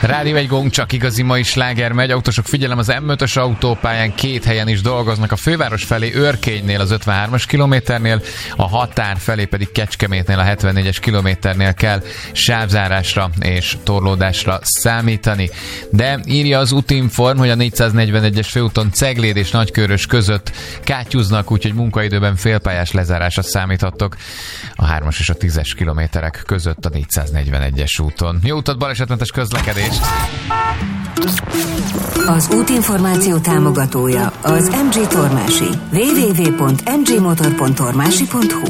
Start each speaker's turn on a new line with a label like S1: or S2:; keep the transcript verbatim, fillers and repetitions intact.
S1: Rádió egy gong, csak igazi mai sláger megy. Autósok, figyelem, az M ötös autópályán két helyen is dolgoznak. A főváros felé Örkénynél az ötvenhármas kilométernél, a határ felé pedig Kecskemétnél a hetvennégyes kilométernél kell sávzárásra és torlódásra számítani. De írja az Útinform, hogy a négyszáznegyvenegyes főúton Cegléd és Nagykőrös között kátyúznak, úgyhogy munkaidőben félpályás lezárásra számíthattok a hármas és a tízes kilométerek között a négyszáznegyvenegyes úton. Jó utat, balesetmentes közlekedés!
S2: Az útinformáció támogatója az em gé Tormási. double-u double-u double-u pont em gé motor pont tormási pont hu